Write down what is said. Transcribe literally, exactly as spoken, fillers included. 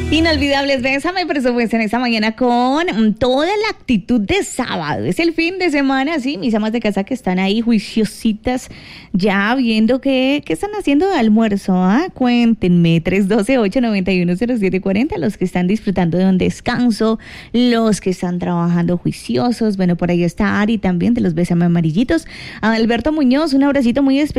Inolvidables, bésame, por supuesto, en esta mañana con toda la actitud de sábado. Es el fin de semana, sí, mis amas de casa que están ahí juiciositas, ya viendo qué, qué están haciendo de almuerzo, ¿ah? Cuéntenme, tres uno dos, ocho nueve uno, cero siete cuatro cero, los que están disfrutando de un descanso, los que están trabajando juiciosos. Bueno, por ahí está Ari también, de los Bésame Amarillitos. A Alberto Muñoz, un abracito muy especial.